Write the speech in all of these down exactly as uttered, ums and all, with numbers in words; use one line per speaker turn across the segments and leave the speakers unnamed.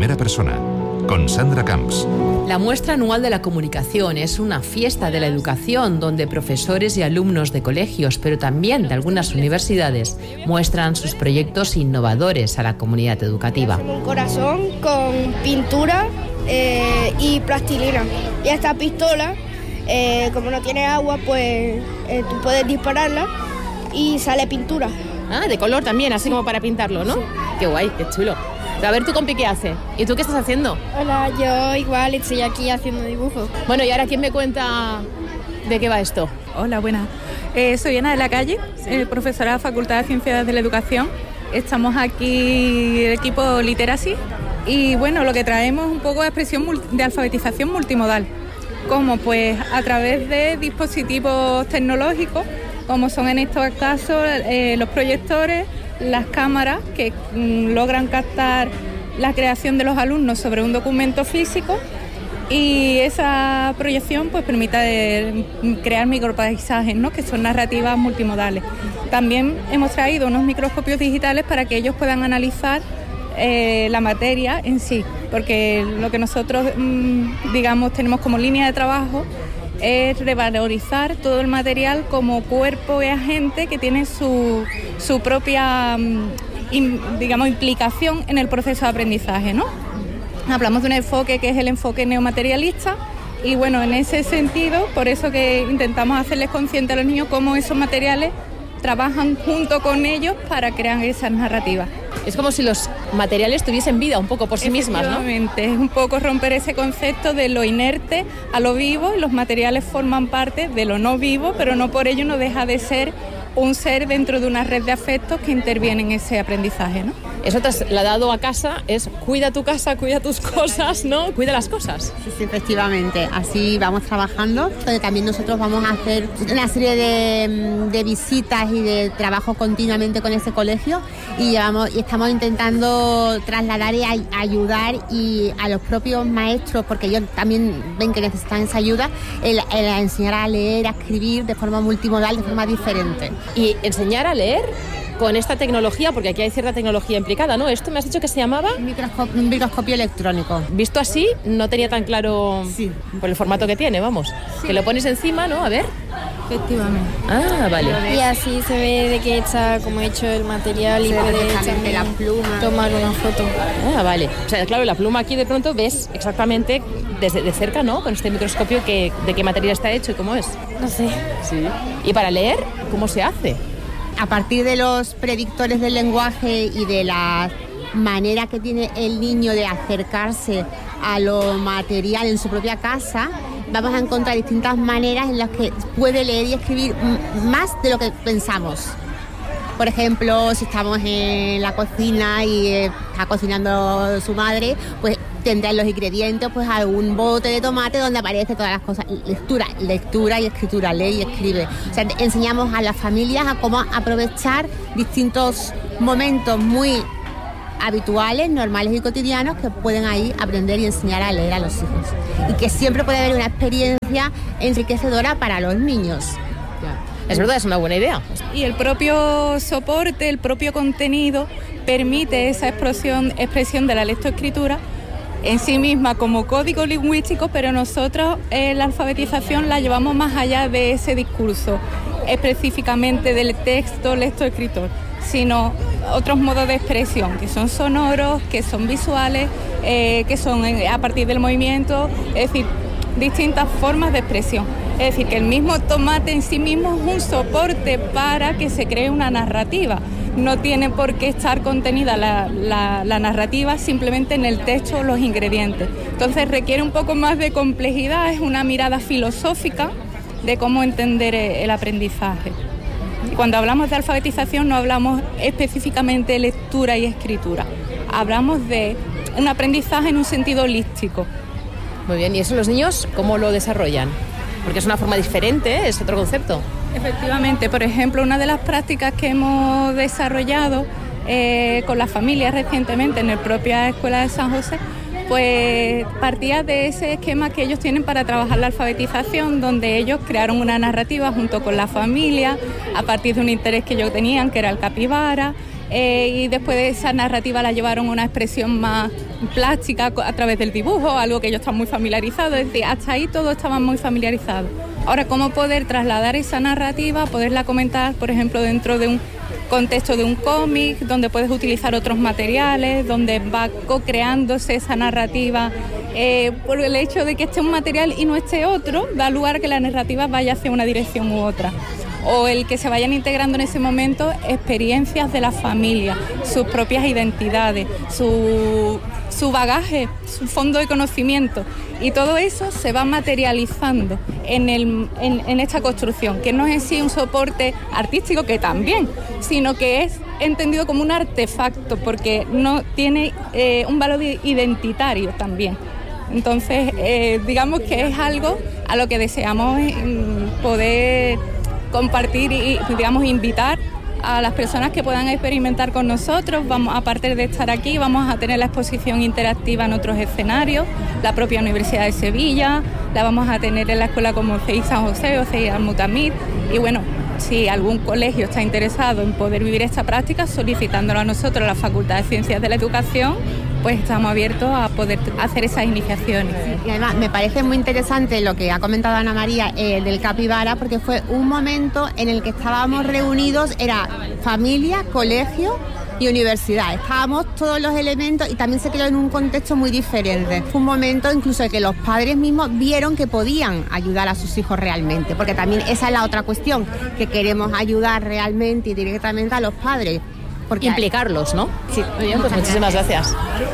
primera persona, con Sandra Camps.
La muestra anual de la comunicación es una fiesta de la educación donde profesores y alumnos de colegios, pero también de algunas universidades, muestran sus proyectos innovadores a la comunidad educativa.
Un corazón con pintura eh, y plastilina. Y esta pistola, eh, como no tiene agua, pues eh, tú puedes dispararla y sale pintura.
Ah, de color también, así como para pintarlo, ¿no? Sí. Qué guay, qué chulo. A ver, ¿tu compi qué hace? ¿Y tú qué estás haciendo?
Hola, yo igual estoy aquí haciendo dibujos.
Bueno, y ahora, ¿quién me cuenta de qué va esto?
Hola, buenas. Eh, soy Ana de la Calle, ¿sí? eh, profesora de la Facultad de Ciencias de la Educación. Estamos aquí, el equipo Literacy, y bueno, lo que traemos es un poco de expresión de alfabetización multimodal. Como pues a través de dispositivos tecnológicos, como son en estos casos eh, los proyectores, las cámaras que mm, logran captar la creación de los alumnos sobre un documento físico, y esa proyección pues permite de, crear micropaisajes, ¿no?, que son narrativas multimodales. También hemos traído unos microscopios digitales para que ellos puedan analizar eh, la materia en sí, porque lo que nosotros mm, digamos tenemos como línea de trabajo es revalorizar todo el material como cuerpo y agente que tiene su, su propia, in, digamos, implicación en el proceso de aprendizaje, ¿no? Hablamos de un enfoque que es el enfoque neomaterialista, y bueno, en ese sentido, por eso que intentamos hacerles conscientes a los niños cómo esos materiales trabajan junto con ellos para crear esas narrativas.
Es como si los materiales tuviesen vida un poco por sí mismas, ¿no?
Efectivamente, es un poco romper ese concepto de lo inerte a lo vivo, y los materiales forman parte de lo no vivo, pero no por ello no deja de ser un ser dentro de una red de afectos que interviene en ese aprendizaje, ¿no?
Eso trasladado a casa es cuida tu casa, cuida tus cosas, ¿no? Cuida las cosas.
Sí, sí, efectivamente. Así vamos trabajando. Donde también nosotros vamos a hacer una serie de, de visitas y de trabajo continuamente con ese colegio, y, llevamos, y estamos intentando trasladar y a, ayudar y a los propios maestros, porque ellos también ven que necesitan esa ayuda, el, el enseñar a leer, a escribir de forma multimodal, de forma diferente.
Y enseñar a leer con esta tecnología, porque aquí hay cierta tecnología implicada, ¿no? Esto me has dicho que se llamaba...
Un microscopio, un microscopio electrónico.
Visto así, no tenía tan claro, sí, por el formato que tiene, vamos. Sí. Que lo pones encima, ¿no? A ver.
Efectivamente.
Ah, vale.
Y así se ve de qué está como hecho el material, y puede
la pluma,
tomar una foto.
Ah, vale. O sea, claro, la pluma aquí de pronto ves exactamente desde de cerca, ¿no? Con este microscopio que, de qué material está hecho y cómo es.
No sé.
Sí. Y para leer, ¿cómo se hace?
A partir de los predictores del lenguaje y de la manera que tiene el niño de acercarse a lo material en su propia casa, vamos a encontrar distintas maneras en las que puede leer y escribir más de lo que pensamos. Por ejemplo, si estamos en la cocina y está cocinando su madre, pues tendrá en los ingredientes pues algún bote de tomate donde aparece todas las cosas. Lectura, lectura y escritura, lee y escribe. O sea, enseñamos a las familias a cómo aprovechar distintos momentos muy habituales, normales y cotidianos que pueden ahí aprender y enseñar a leer a los hijos. Y que siempre puede haber una experiencia enriquecedora para los niños.
Es verdad, es una buena idea.
Y el propio soporte, el propio contenido permite esa expresión, expresión de la lectoescritura en sí misma como código lingüístico, pero nosotros eh, la alfabetización la llevamos más allá de ese discurso específicamente del texto lectoescritor, sino otros modos de expresión que son sonoros, que son visuales, eh, que son a partir del movimiento, es decir, distintas formas de expresión. Es decir, que el mismo tomate en sí mismo es un soporte para que se cree una narrativa. No tiene por qué estar contenida la, la, la narrativa simplemente en el texto o los ingredientes. Entonces requiere un poco más de complejidad, es una mirada filosófica de cómo entender el aprendizaje. Y cuando hablamos de alfabetización no hablamos específicamente de lectura y escritura, hablamos de un aprendizaje en un sentido holístico.
Muy bien, ¿y eso los niños cómo lo desarrollan? Porque es una forma diferente, ¿eh? Es otro concepto.
Efectivamente, por ejemplo, una de las prácticas que hemos desarrollado eh, con las familias recientemente en la propia Escuela de San José, pues partía de ese esquema que ellos tienen para trabajar la alfabetización, donde ellos crearon una narrativa junto con la familia, a partir de un interés que ellos tenían, que era el capibara, eh, y después de esa narrativa la llevaron a una expresión más plástica a través del dibujo, algo que ellos están muy familiarizados, es decir, hasta ahí todos estaban muy familiarizados. Ahora, ¿cómo poder trasladar esa narrativa, poderla comentar, por ejemplo, dentro de un contexto de un cómic, donde puedes utilizar otros materiales, donde va co-creándose esa narrativa, eh, por el hecho de que esté un material y no esté otro, da lugar a que la narrativa vaya hacia una dirección u otra. O el que se vayan integrando en ese momento experiencias de la familia, sus propias identidades, su, su bagaje, su fondo de conocimiento. Y todo eso se va materializando en, el, en, en esta construcción, que no es en sí un soporte artístico, que también, sino que es entendido como un artefacto, porque no tiene eh, un valor identitario también. Entonces, eh, digamos que es algo a lo que deseamos eh, poder compartir y, digamos, invitar a las personas que puedan experimentar con nosotros. Vamos, aparte de estar aquí, vamos a tener la exposición interactiva en otros escenarios, la propia Universidad de Sevilla, la vamos a tener en la escuela como C I San José o C I Al-Mutamid, y bueno, si algún colegio está interesado en poder vivir esta práctica, solicitándolo a nosotros, a la Facultad de Ciencias de la Educación, pues estamos abiertos a poder hacer esas iniciaciones.
Y además me parece muy interesante lo que ha comentado Ana María eh, del capibara, porque fue un momento en el que estábamos reunidos, era familia, colegio y universidad. Estábamos todos los elementos y también se quedó en un contexto muy diferente. Fue un momento incluso de que los padres mismos vieron que podían ayudar a sus hijos realmente, porque también esa es la otra cuestión, que queremos ayudar realmente y directamente a los padres.
Porque implicarlos, ¿no?
Sí.
Muy bien, pues muchísimas gracias.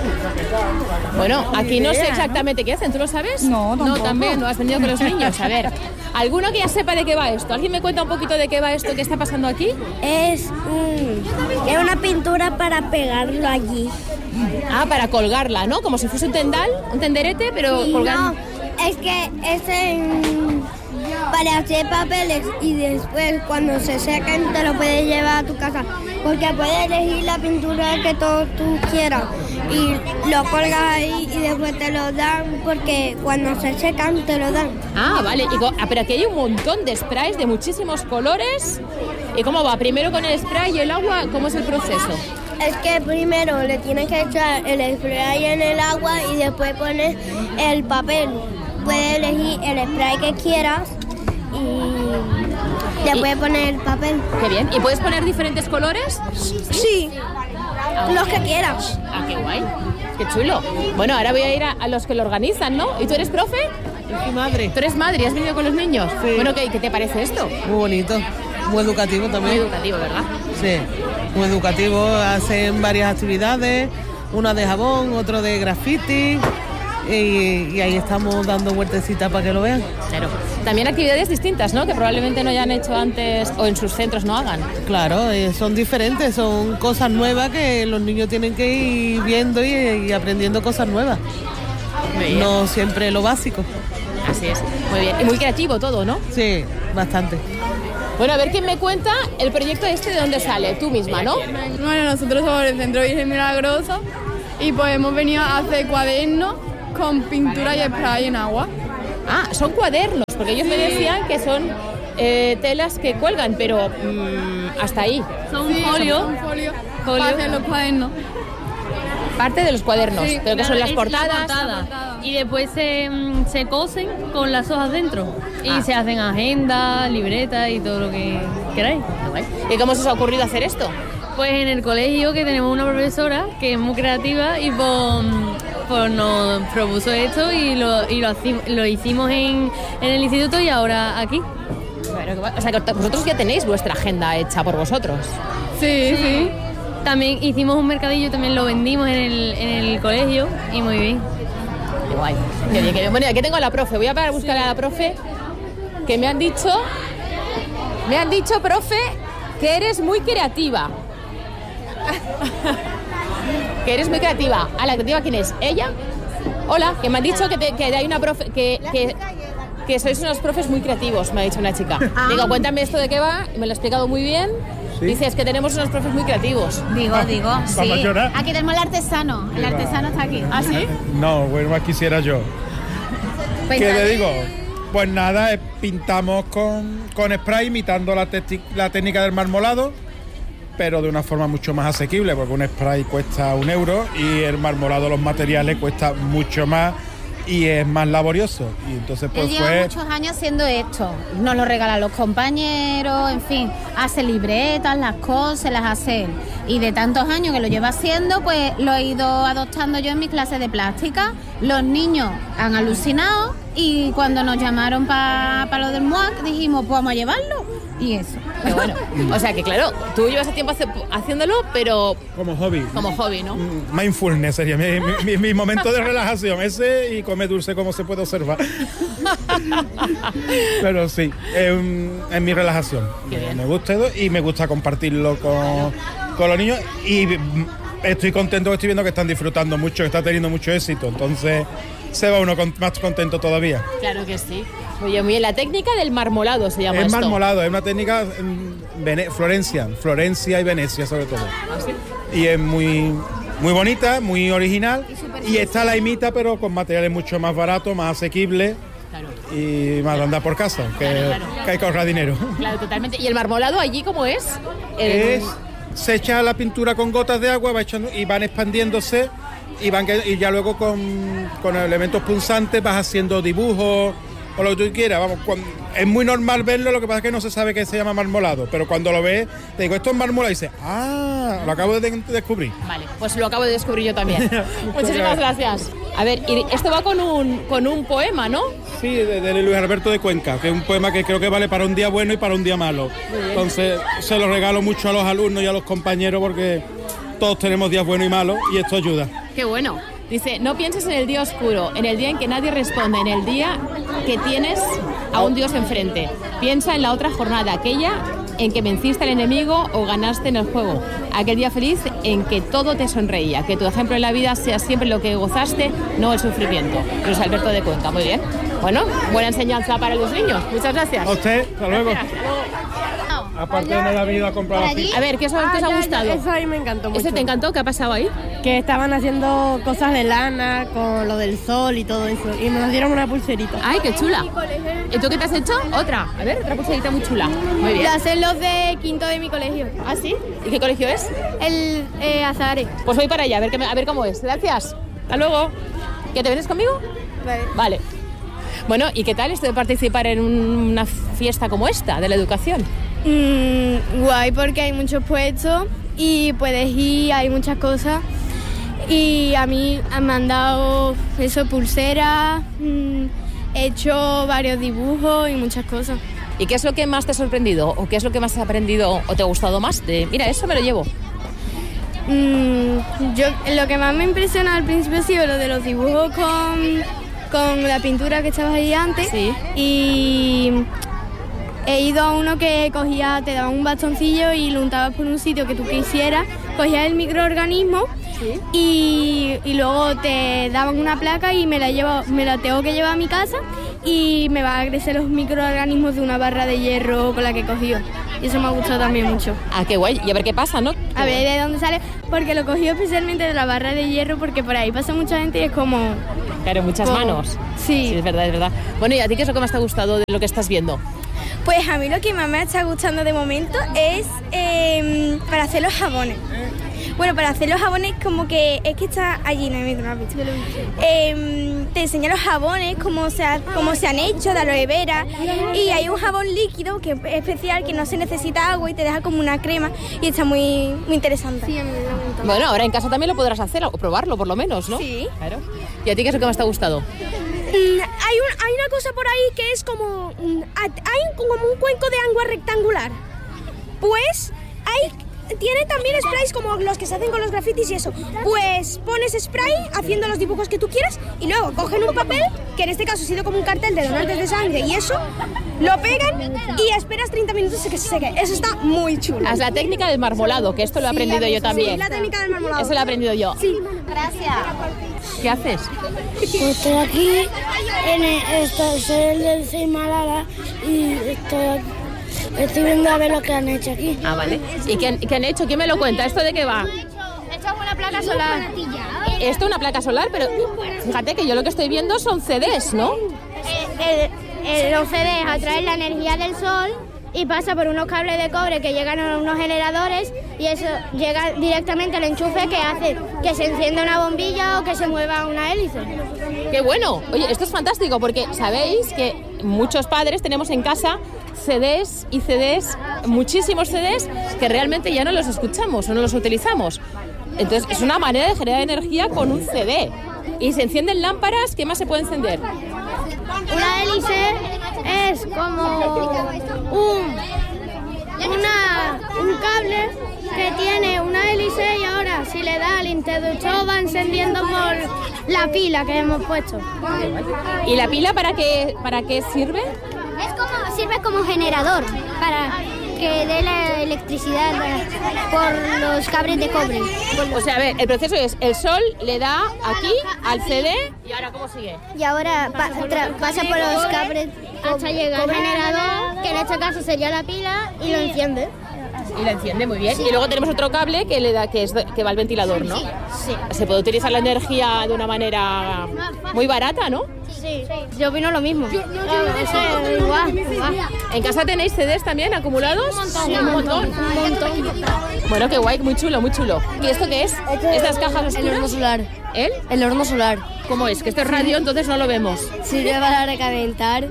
Bueno, aquí no sé exactamente qué hacen, ¿tú lo sabes?
No, tampoco.
No, también, no has venido con los niños. A ver, ¿alguno que ya sepa de qué va esto? ¿Alguien me cuenta un poquito de qué va esto, qué está pasando aquí?
Es, un, es una pintura para pegarlo allí.
Ah, para colgarla, ¿no? Como si fuese un tendal, un tenderete, pero
Y
colgar...
no, es que es en, para hacer papeles y después cuando se secan te lo puedes llevar a tu casa, porque puedes elegir la pintura que todo tú quieras y lo colgas ahí y después te lo dan, porque cuando se secan te lo dan.
Ah, vale, y co- ah, pero aquí hay un montón de sprays de muchísimos colores. ¿Y cómo va? Primero con el spray y el agua, ¿cómo es el proceso?
Es que primero le tienes que echar el spray en el agua y después pones el papel. Puedes elegir el spray que quieras y le
Y-
puedes poner el papel.
Qué bien. ¿Y puedes poner diferentes colores?
Sí, los que quieras.
Ah, qué guay. Qué chulo. Bueno, ahora voy a ir a, a los que lo organizan, ¿no? ¿Y tú eres profe?
Yo soy madre.
¿Tú eres madre y has venido con los niños?
Sí.
Bueno, ¿qué, qué te parece esto?
Muy bonito, muy educativo
Muy
también.
educativo, ¿verdad?
Sí, muy educativo. Hacen varias actividades, una de jabón, otro de graffiti. Y, y ahí estamos dando vueltecitas para que lo vean.
Claro. También actividades distintas, ¿no? Que probablemente no hayan hecho antes o en sus centros no hagan.
Claro, eh, son diferentes, son cosas nuevas que los niños tienen que ir viendo y, y aprendiendo cosas nuevas.
Muy bien.
No siempre lo básico.
Así es. Muy bien. Y muy creativo todo, ¿no?
Sí, bastante.
Bueno, a ver quién me cuenta el proyecto este de dónde sale. Tú misma, ¿no?
Bueno, nosotros somos el Centro Virgen Milagrosa y pues hemos venido a hacer cuadernos con pintura y spray en agua.
Ah, son cuadernos, porque ellos me decían que son eh, telas que cuelgan, pero mmm, hasta ahí.
Son folio, son folio,
Folio.
para hacer los cuadernos.
Parte de los cuadernos,
Sí,
pero que son las
es
portadas.
la portada. Y después se, mm, se cosen con las hojas dentro. Y
Ah.
se hacen agendas, libretas y todo lo que queráis.
¿Y cómo se os ha ocurrido hacer esto?
Pues en el colegio, que tenemos una profesora que es muy creativa y pues, pues nos propuso esto y lo, y lo, haci- lo hicimos en, en el instituto y ahora aquí.
Bueno, o sea, que vosotros ya tenéis vuestra agenda hecha por vosotros.
Sí, sí.
También hicimos un mercadillo, también lo vendimos en el, en el colegio y muy bien.
Qué guay. Qué bien, qué bien. Bueno, aquí tengo a la profe. Voy a parar a buscar a la profe, que me han dicho, me han dicho, profe, que eres muy creativa. Que eres muy creativa. ¿A la creativa quién es? ¿Ella? Hola, que me han dicho que, te- que hay una profe, que, que, que sois unos profes muy creativos, me ha dicho una chica. Digo, cuéntame esto de qué va, y me lo ha explicado muy bien. Dices que tenemos unos profes muy creativos.
Digo, digo, sí.
Vamos a llorar.
Aquí tenemos el artesano. El artesano está aquí.
¿Ah, sí?
No, bueno, más quisiera yo.
Pues
¿Qué
dale.
le digo? Pues nada, eh, pintamos con, con spray imitando la, testi- la técnica del marmolado pero de una forma mucho más asequible, porque un spray cuesta un euro y el marmolado, los materiales, cuesta mucho más y es más laborioso. Y entonces pues
Él lleva
fue...
muchos años haciendo esto, nos lo regalan los compañeros, en fin, hace libretas, las cose, las hace él. Y de tantos años que lo lleva haciendo, pues lo he ido adoptando yo en mis clases de plástica. Los niños han alucinado y cuando nos llamaron para pa lo del M U A C dijimos, pues vamos a llevarlo. Y eso.
Qué bueno. O sea que claro, tú llevas tiempo hace- haciéndolo, pero
Como hobby.
como hobby, ¿no?
Mindfulness sería mi, mi, mi momento de relajación, ese y comer dulce como se puede observar. Pero sí, es, un- es mi relajación. Me gusta eso y me gusta compartirlo con, con los niños y mm, estoy contento, estoy viendo que están disfrutando mucho, que está teniendo mucho éxito, entonces se va uno con- más contento todavía.
Claro que sí. Oye, muy bien, la técnica del marmolado se llama
Es
esto.
marmolado, es una técnica mm, Vene- Florencia, Florencia y Venecia sobre todo. Y es muy, muy bonita, muy original. Y esta la imita, pero con materiales mucho más baratos, más asequibles. Y más de andar por casa, que,
Claro, claro.
que hay que ahorrar dinero.
Claro, totalmente. ¿Y el marmolado allí cómo es?
Es, se echa la pintura con gotas de agua va echando, y van expandiéndose y, van, que- y ya luego con, con elementos punzantes vas haciendo dibujos o lo que tú quieras. Vamos, cuan- es muy normal verlo, lo que pasa es que no se sabe que se llama marmolado, pero cuando lo ves, te digo, esto es marmolado, y dices, ah, lo acabo de de- descubrir.
Vale, pues lo acabo de descubrir yo también. Muchísimas gracias. A ver, y esto va con un, con un poema, ¿no?
Sí, de, de Luis Alberto de Cuenca, que es un poema que creo que vale para un día bueno y para un día malo.
bien.
Entonces se lo regalo mucho a los alumnos y a los compañeros porque todos tenemos días buenos y malos y esto ayuda.
Qué bueno. Dice, no pienses en el día oscuro, en el día en que nadie responde, en el día que tienes a un Dios enfrente. Piensa en la otra jornada, aquella en que venciste al enemigo o ganaste en el juego. Aquel día feliz en que todo te sonreía. Que tu ejemplo en la vida sea siempre lo que gozaste, no el sufrimiento. Luis Alberto de Cuenca, muy bien. Bueno, buena enseñanza para los niños. Muchas gracias.
A usted, hasta luego. Aparte de la vida, comprar la pizza.
A ver, ¿qué os, ha- qué os ha gustado?
Eso a mí me encantó mucho.
¿Este te encantó? ¿Qué ha pasado ahí?
Que estaban haciendo cosas de lana con lo del sol y todo eso. Y nos dieron una pulserita.
¡Ay, qué chula! ¿Y tú qué te has hecho? Otra. A ver, otra pulserita muy chula. Muy bien.
Lo hacen los de quinto de mi colegio.
¿Ah, sí? ¿Y qué colegio es?
El eh, Azares.
Pues voy para allá, a ver, qué me- a ver cómo es. Gracias. Hasta luego. ¿Que te vienes conmigo?
Vale.
Vale. Bueno, ¿y qué tal esto de participar en un- una fiesta como esta, de la educación?
Mm, guay, porque hay muchos puestos y puedes ir, hay muchas cosas. Y a mí me han dado eso, pulseras, mm, he hecho varios dibujos y muchas cosas.
¿Y qué es lo que más te ha sorprendido? ¿O qué es lo que más has aprendido o te ha gustado más? De, mira, eso me lo llevo.
Mm, yo, lo que más me impresiona al principio ha sido lo de los dibujos con, con la pintura que estabas ahí antes. Y he ido a uno que cogía, te daban un bastoncillo y lo untabas por un sitio que tú quisieras, cogías el microorganismo y, y luego te daban una placa y me la, llevo, me la tengo que llevar a mi casa y me van a crecer los microorganismos de una barra de hierro con la que he cogido. Y eso me ha gustado también mucho.
Ah, qué guay. Y a ver qué pasa, ¿no?
A ver de dónde sale, porque lo cogí especialmente de la barra de hierro, porque por ahí pasa mucha gente y es como...
Claro, muchas
como-
manos.
Sí.
Sí, es verdad, es verdad. Bueno, ¿y a ti qué es lo que más te ha gustado de lo que estás viendo?
Pues a mí lo que más me está gustando de momento es eh, para hacer los jabones. Bueno, para hacer los jabones como que es que está allí, no me has visto. Eh, te enseña los jabones, cómo se, ha- cómo se han hecho, de aloe vera. Y hay un jabón líquido que es especial, que no se necesita agua y te deja como una crema. Y está muy, muy interesante. Sí, a mí me gusta.
Bueno, ahora en casa también lo podrás hacer o probarlo por lo menos, ¿no?
Sí.
Claro. ¿Y a ti qué es lo que más te ha gustado?
Mm, hay, un- hay una cosa por ahí que es como... mm, hay como un cuenco de agua rectangular. Pues hay... Tiene también sprays como los que se hacen con los grafitis y eso. Pues pones spray haciendo los dibujos que tú quieras y luego cogen un papel, que en este caso ha sido como un cartel de donantes de sangre y eso, lo pegan y esperas treinta minutos a que se seque. Eso está muy chulo.
Haz la técnica del marmolado, que esto lo he
Sí,
aprendido
la-
yo también.
Sí, la técnica del marmolado.
Eso lo he aprendido yo.
Sí.
Gracias.
¿Qué haces?
Pues estoy aquí, en el, esto, soy el del Seimalara y estoy, estoy viendo a ver lo que han hecho aquí.
Ah, vale. ¿Y qué han, qué han hecho? ¿Quién me lo cuenta? ¿Esto de qué va?
He hecho una placa solar.
Esto es una placa solar, pero fíjate que yo lo que estoy viendo son C Ds, ¿no?
El, el, los C Ds atraen la energía del sol y pasa por unos cables de cobre que llegan a unos generadores
y eso llega directamente al enchufe que hace que se encienda una bombilla o que se mueva una hélice.
¡Qué bueno! Oye, esto es fantástico porque sabéis que muchos padres tenemos en casa C Ds y C Ds, muchísimos C Ds que realmente ya no los escuchamos o no los utilizamos. Entonces es una manera de generar energía con un C D. Y se encienden lámparas, ¿qué más se puede encender?
Una hélice es como un, una, un cable que tiene una hélice y ahora si le da al interruptor va encendiendo por la pila que hemos puesto.
¿Y la pila para qué, para qué sirve?
Es como, sirve como generador para que dé la electricidad por los cables de cobre.
O sea, a ver, el proceso es, el sol le da aquí al C D y ahora ¿cómo sigue?
Y ahora pa, tra, pasa por los cables hasta llegar al generador, que en este caso sería la pila, y lo enciende.
Y la enciende muy bien. Sí. Y luego tenemos otro cable que le da que es que va al ventilador, ¿no?
Sí. Sí.
Se puede utilizar la energía de una manera muy barata, ¿no?
Sí. Yo opino lo mismo. Yo, yo, yo, eso es igual, igual.
¿En casa tenéis C Ds también acumulados?
Un montón. Sí, un montón. Un montón.
Bueno, qué guay, muy chulo, muy chulo. ¿Y esto qué es? ¿Estas cajas oscuras?
El horno solar.
¿El?
El horno solar.
¿Cómo es? Que esto es radio, entonces no lo vemos.
Sirve para recalentar.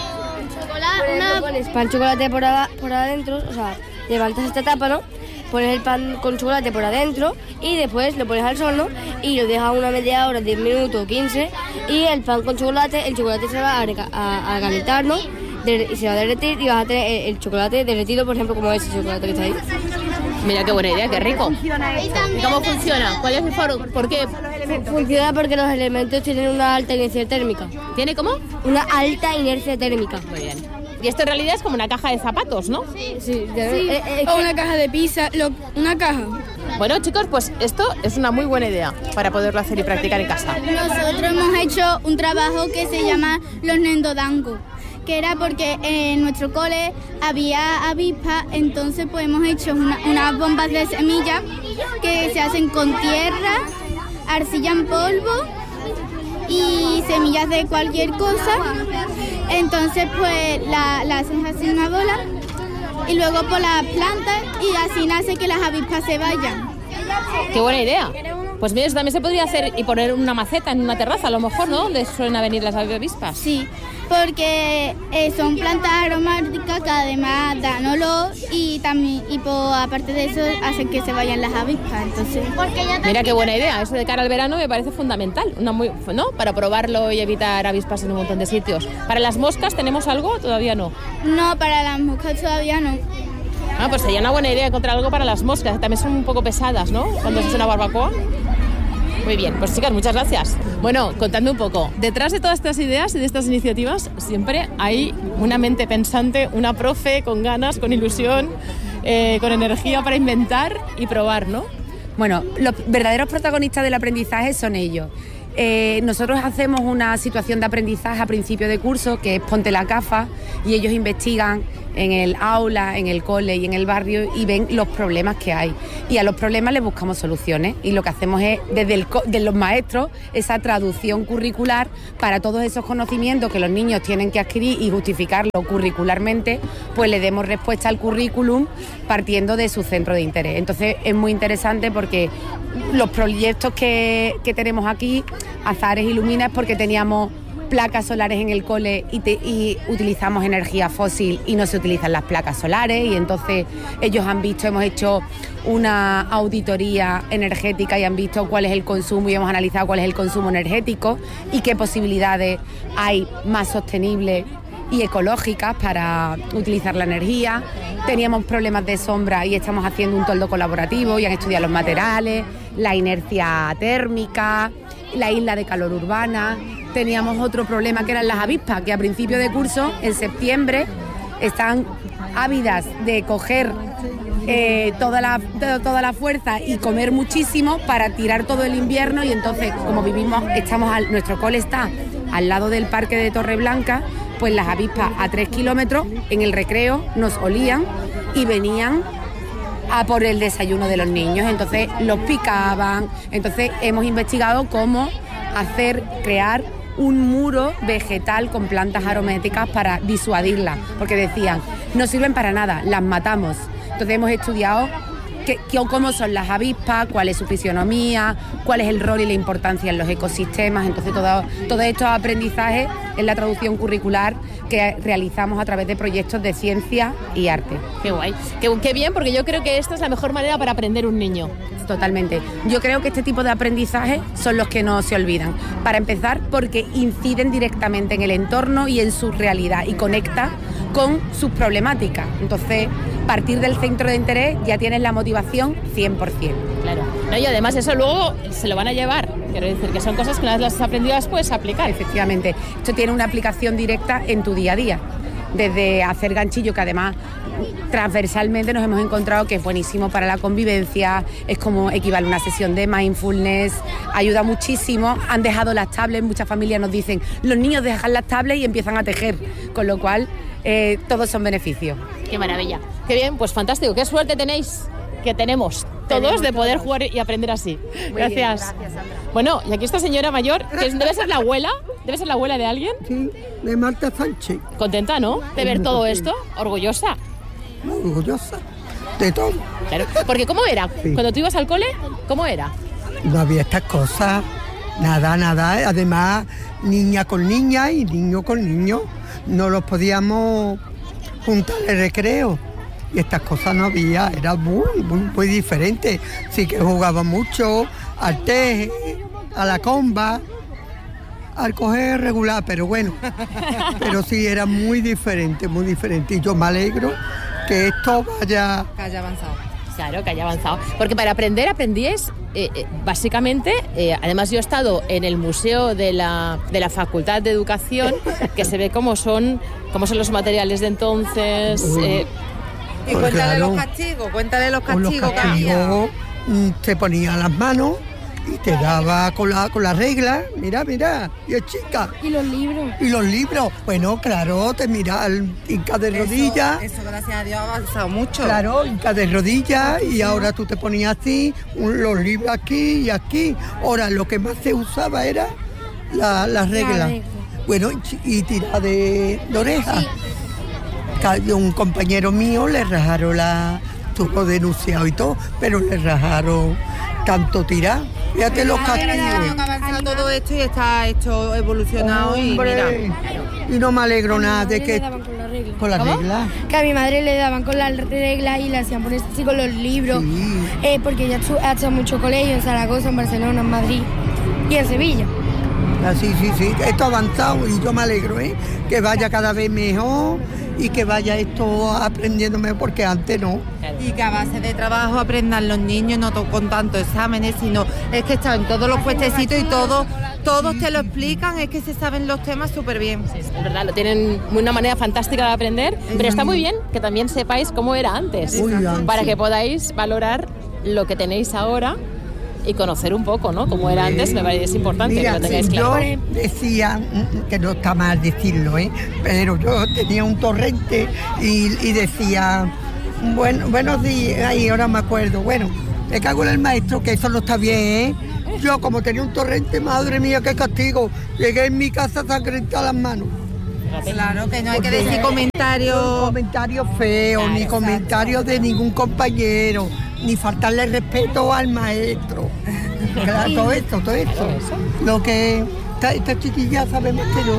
Una... Pones pan chocolate por, a, por adentro, o sea, levantas esta tapa, ¿no? Pones el pan con chocolate por adentro y después lo pones al horno y lo dejas una media hora, diez minutos, quince, y el pan con chocolate, el chocolate se va a, a, a calentar, ¿no? De, y se va a derretir y vas a tener el, el chocolate derretido, por ejemplo, como ese chocolate que está ahí.
Mira qué buena idea, qué rico. ¿Y cómo funciona? ¿Cuál es el foro? ¿Por qué?
Funciona porque los elementos tienen una alta inercia térmica.
¿Tiene cómo?
Una alta inercia térmica.
Muy bien. Y esto en realidad es como una caja de zapatos, ¿no?
Sí, sí.
sí. Eh, o una caja de pizza, lo, una caja.
Bueno, chicos, pues esto es una muy buena idea para poderlo hacer y practicar en casa.
Nosotros hemos hecho un trabajo que se llama los nendodango, que era porque en nuestro cole había avispas, entonces pues hemos hecho una, unas bombas de semillas que se hacen con tierra, arcilla en polvo y semillas de cualquier cosa. Entonces pues la, la hacen así una bola y luego por las plantas y así nace que las avispas se vayan.
¡Qué buena idea! Pues mira, eso también se podría hacer y poner una maceta en una terraza, a lo mejor, ¿no? Donde suelen venir las avispas.
Sí, porque eh, son plantas aromáticas que además dan olor y también y por, aparte de eso hacen que se vayan las avispas. Entonces,
mira qué buena idea, eso de cara al verano me parece fundamental, una muy, ¿no? Para probarlo y evitar avispas en un montón de sitios. ¿Para las moscas tenemos algo? Todavía no.
No, para las moscas todavía no.
Ah, pues sería una buena idea encontrar algo para las moscas, que también son un poco pesadas, ¿no? Cuando se hace una barbacoa. Muy bien, pues chicas, muchas gracias. Bueno, contadme un poco. Detrás de todas estas ideas y de estas iniciativas siempre hay una mente pensante, una profe con ganas, con ilusión, eh, con energía para inventar y probar, ¿no?
Bueno, los verdaderos protagonistas del aprendizaje son ellos. Eh, nosotros hacemos una situación de aprendizaje a principio de curso que es ponte la gafa y ellos investigan en el aula, en el cole y en el barrio y ven los problemas que hay y a los problemas les buscamos soluciones y lo que hacemos es desde, el, desde los maestros esa traducción curricular para todos esos conocimientos que los niños tienen que adquirir y justificarlo curricularmente, pues le demos respuesta al currículum partiendo de su centro de interés. Entonces es muy interesante porque los proyectos que, que tenemos aquí, Azares Ilumina, es porque teníamos placas solares en el cole y, te, y utilizamos energía fósil y no se utilizan las placas solares y entonces ellos han visto, hemos hecho una auditoría energética y han visto cuál es el consumo y hemos analizado cuál es el consumo energético y qué posibilidades hay más sostenibles y ecológicas para utilizar la energía. Teníamos problemas de sombra y estamos haciendo un toldo colaborativo y han estudiado los materiales, la inercia térmica, la isla de calor urbana. Teníamos otro problema que eran las avispas, que a principio de curso, en septiembre, están ávidas de coger eh, toda, la, toda la fuerza y comer muchísimo para tirar todo el invierno y entonces, como vivimos, estamos al, nuestro cole está al lado del parque de Torreblanca, pues las avispas a tres kilómetros en el recreo nos olían y venían a por el desayuno de los niños, entonces los picaban. Entonces hemos investigado cómo hacer, crear un muro vegetal con plantas aromáticas para disuadirlas, porque decían, no sirven para nada, las matamos. Entonces hemos estudiado qué, qué, cómo son las avispas, cuál es su fisionomía, cuál es el rol y la importancia en los ecosistemas. Entonces todo, todos estos aprendizajes es la traducción curricular que realizamos a través de proyectos de ciencia y arte.
Qué guay, qué, qué bien, porque yo creo que esta es la mejor manera para aprender un niño.
Totalmente. Yo creo que este tipo de aprendizajes son los que no se olvidan. Para empezar, porque inciden directamente en el entorno y en su realidad y conecta con sus problemáticas. Entonces, partir del centro de interés ya tienes la motivación cien por ciento.
Claro. No, y además eso luego se lo van a llevar. Quiero decir que son cosas que una vez las has aprendido las puedes aplicar.
Efectivamente. Esto tiene una aplicación directa en tu día a día. Desde hacer ganchillo, que además transversalmente nos hemos encontrado que es buenísimo para la convivencia, es como equivale a una sesión de mindfulness, ayuda muchísimo. Han dejado las tablets, muchas familias nos dicen, los niños dejan las tablets y empiezan a tejer, con lo cual eh, todos son beneficios.
Qué maravilla, qué bien, pues fantástico, qué suerte tenéis, que tenemos todos tenemos de poder todos. Jugar y aprender así. Muy gracias. Bien, gracias, Sandra. Bueno, y aquí esta señora mayor, que debe ser la abuela, debe ser la abuela de alguien.
Sí, de Marta Sánchez.
Contenta, ¿no? De ver todo esto, orgullosa.
Orgullosa de todo.
Claro, porque ¿cómo era? Sí. Cuando tú ibas al cole, ¿cómo era?
No había estas cosas, nada, nada. Además, niña con niña y niño con niño. No los podíamos juntar en recreo. Y estas cosas no había, era muy, muy, muy diferente. Sí que jugaba mucho al teje, a la comba, al coger regular, pero bueno, pero sí era muy diferente, muy diferente. Y yo me alegro que esto vaya...
Que haya avanzado. Claro, que haya avanzado. Porque para aprender, aprendíais, eh, eh, básicamente, eh, además yo he estado en el museo de la, de la Facultad de Educación, que se ve cómo son, cómo son los materiales de entonces... Eh,
y pues cuéntale claro, los castigos, cuéntale los castigos.
Los castigos te ponía las manos y te daba con la, con la regla, mira, mira, y es chica.
Y los libros.
Y los libros, bueno, claro, te mira el hinca de rodillas.
Eso, eso, gracias a Dios, ha avanzado mucho.
Claro, hinca de rodillas y ahora tú te ponías así, un, los libros aquí y aquí. Ahora, lo que más se usaba era la, la regla. La regla. Bueno, y, y tira de, de oreja. Sí. Un compañero mío le rajaron la... Estuvo denunciado y todo, pero le rajaron tanto tirar. Fíjate los castigos.
Ha avanzado todo esto y está esto evolucionado. Hombre, y mira.
Y no me alegro nada de que...
Le daban con la regla.
¿Con la regla?
Que a mi madre le daban con la regla y le hacían ponerse así con los libros. Sí. Eh, porque ella ha hecho mucho colegio en Zaragoza, en Barcelona, en Madrid y en Sevilla.
Ah, sí, sí, sí. Esto ha avanzado y yo me alegro, ¿eh? Que vaya cada vez mejor y que vaya esto aprendiéndome porque antes no.
Y que a base de trabajo aprendan los niños, no con tantos exámenes, sino es que están todos los puestecitos y todos, todos te lo explican, es que se saben los temas súper bien.
Sí, es verdad, lo tienen una manera fantástica de aprender, pero está muy bien que también sepáis cómo era antes, para que podáis valorar lo que tenéis ahora y conocer un poco, ¿no? Cómo era antes, me parece importante.
Mira,
que lo tengáis claro.
Yo decía, que no está mal decirlo, ¿eh? Pero yo tenía un torrente y, y decía, bueno, buenos días, ay, ahora me acuerdo, bueno, me cago en el maestro, que eso no está bien, ¿eh? Yo como tenía un torrente, madre mía, qué castigo, llegué en mi casa sangrentada las manos.
Claro, que no hay que decir comentarios
comentarios feos, claro, ni comentarios de ningún compañero, ni faltarle respeto al maestro. Claro, todo esto, todo esto. Lo que esta, esta chiquilla sabe más que yo.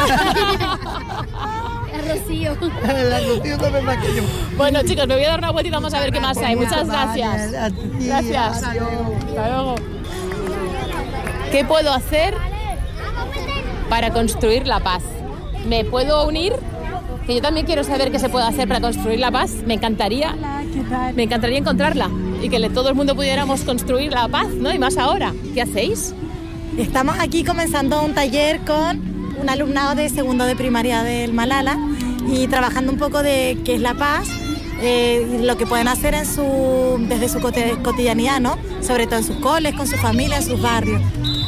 La Rocío.
La Rocío sabe más que yo.
Bueno, chicos, me voy a dar una vueltita, vamos a ver qué más hay. Muchas gracias. Gracias. Hasta luego. ¿Qué puedo hacer para construir la paz? ¿Me puedo unir? Que yo también quiero saber qué se puede hacer para construir la paz. Me encantaría, me encantaría encontrarla y que todo el mundo pudiéramos construir la paz, ¿no? Y más ahora. ¿Qué hacéis?
Estamos aquí comenzando un taller con un alumnado de segundo de primaria del Malala y trabajando un poco de qué es la paz, eh, lo que pueden hacer en su, desde su cotidianidad, ¿no? Sobre todo en sus coles, con su familia, en sus barrios.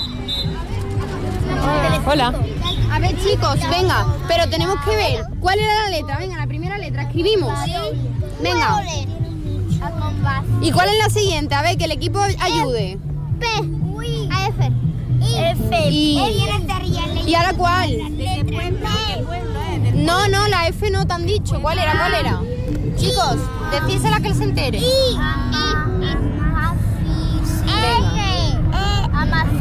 Hola.
A ver, chicos, venga, pero tenemos que ver cuál era la letra. Venga, la primera letra, escribimos. Venga. ¿Y cuál es la siguiente? A ver, que el equipo ayude.
P. A F. F.
Y, ¿Y ahora cuál? No, no, la F no te han dicho. ¿Cuál era? ¿Cuál era? Chicos, decírsela que se entere.
I.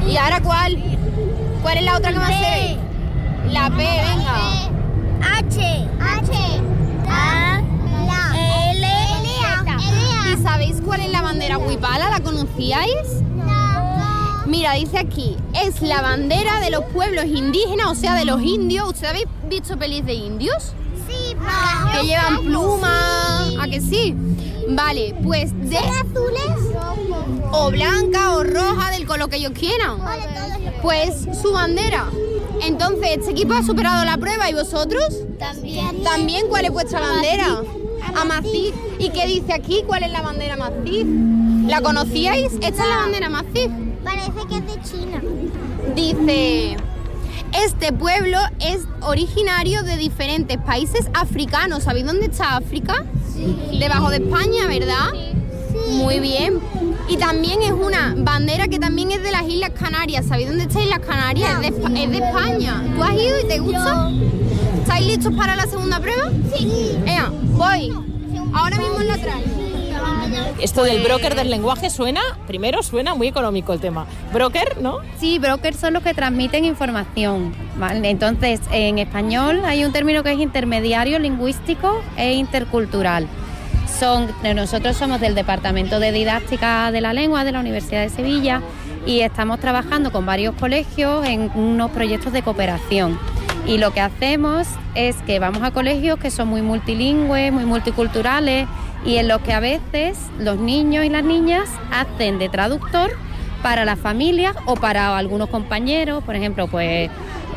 ¿Y ahora cuál? ¿Cuál es la otra que más se ve? La P, venga.
H. H. A. L.
¿Y sabéis cuál es la bandera huipala? ¿La conocíais?
No.
Mira, dice aquí, es la bandera de los pueblos indígenas, o sea, de los indios. ¿Ustedes habéis visto pelis de indios?
Sí, no.
Que llevan plumas, ¿a que sí? Vale, pues de...
azules?
O blanca o roja, del color que ellos quieran. Pues su bandera. Entonces, este equipo ha superado la prueba, ¿y vosotros?
También.
¿También cuál es vuestra bandera? Amazigh. ¿Y qué dice aquí? ¿Cuál es la bandera Amazigh? ¿La conocíais? Esta es la bandera Amazigh.
Parece que es de China.
Dice... Este pueblo es originario de diferentes países africanos. ¿Sabéis dónde está África? Sí. Debajo de España, ¿verdad?
Sí.
Muy bien. Y también es una bandera que también es de las Islas Canarias. ¿Sabéis dónde está Islas Canarias? No. Es, de, es de España. ¿Tú has ido y te gusta? Yo. ¿Estáis listos para la segunda prueba?
Sí.
Venga, voy. Ahora mismo en la trae.
Esto del broker del lenguaje suena, primero suena muy económico el tema. ¿Broker, no?
Sí, brokers son los que transmiten información, ¿vale? Entonces, en español hay un término que es intermediario lingüístico e intercultural. Son, nosotros somos del Departamento de Didáctica de la Lengua de la Universidad de Sevilla y estamos trabajando con varios colegios en unos proyectos de cooperación. Y lo que hacemos es que vamos a colegios que son muy multilingües, muy multiculturales, y en los que a veces los niños y las niñas hacen de traductor para las familias o para algunos compañeros. Por ejemplo, pues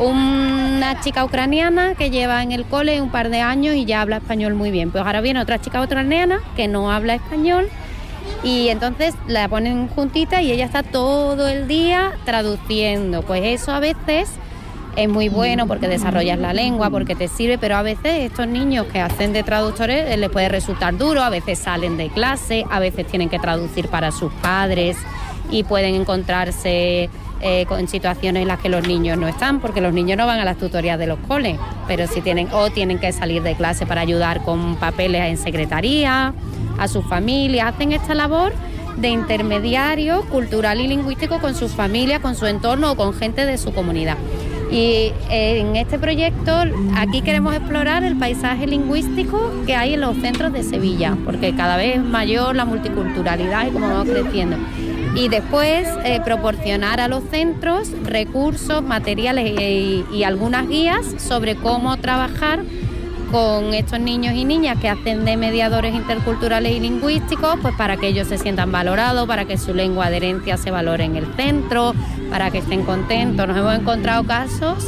una chica ucraniana que lleva en el cole un par de años y ya habla español muy bien. Pues ahora viene otra chica ucraniana que no habla español y entonces la ponen juntita y ella está todo el día traduciendo. Pues eso a veces es muy bueno porque desarrollas la lengua, porque te sirve, pero a veces estos niños que hacen de traductores les puede resultar duro, a veces salen de clase, a veces tienen que traducir para sus padres y pueden encontrarse eh, con situaciones en las que los niños no están, porque los niños no van a las tutorías de los coles, pero sí tienen, o tienen que salir de clase para ayudar con papeles en secretaría, a sus familias, hacen esta labor de intermediario cultural y lingüístico con sus familias, con su entorno o con gente de su comunidad. Y en este proyecto aquí queremos explorar el paisaje lingüístico que hay en los centros de Sevilla, porque cada vez es mayor la multiculturalidad y cómo vamos creciendo. Y después eh, proporcionar a los centros recursos, materiales y, y algunas guías sobre cómo trabajar con estos niños y niñas que hacen de mediadores interculturales y lingüísticos, pues para que ellos se sientan valorados, para que su lengua de herencia se valore en el centro, para que estén contentos. Nos hemos encontrado casos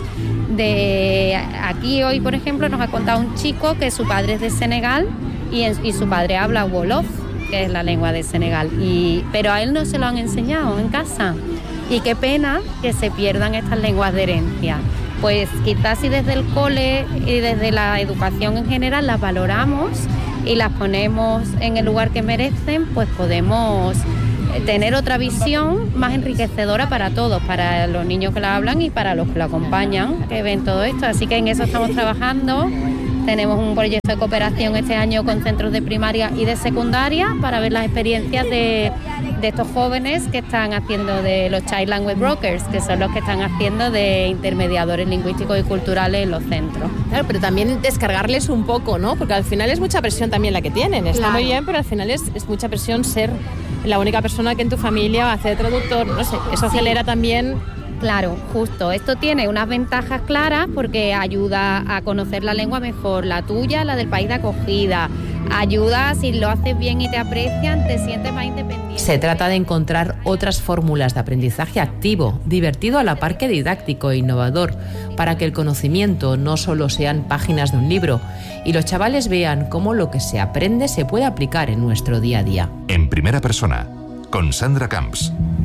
de... Aquí hoy, por ejemplo, nos ha contado un chico que su padre es de Senegal y, en, y su padre habla Wolof, que es la lengua de Senegal, y, pero a él no se lo han enseñado en casa. Y qué pena que se pierdan estas lenguas de herencia. Pues quizás si desde el cole y desde la educación en general las valoramos y las ponemos en el lugar que merecen, pues podemos tener otra visión más enriquecedora para todos, para los niños que la hablan y para los que la acompañan, que ven todo esto. Así que en eso estamos trabajando. Tenemos un proyecto de cooperación este año con centros de primaria y de secundaria para ver las experiencias de, de estos jóvenes que están haciendo de los Child Language Brokers, que son los que están haciendo de intermediadores lingüísticos y culturales en los centros.
Claro, pero también descargarles un poco, ¿no? Porque al final es mucha presión también la que tienen. Está
Claro.
muy bien, pero al final es, es mucha presión ser la única persona que en tu familia va a hacer traductor. No sé, eso
Sí.
acelera también.
Claro, justo. Esto tiene unas ventajas claras porque ayuda a conocer la lengua mejor, la tuya, la del país de acogida. Ayuda, si lo haces bien y te aprecian, te sientes más independiente.
Se trata de encontrar otras fórmulas de aprendizaje activo, divertido a la par que didáctico e innovador, para que el conocimiento no solo sean páginas de un libro y los chavales vean cómo lo que se aprende se puede aplicar en nuestro día a día.
En primera persona, con Sandra Camps.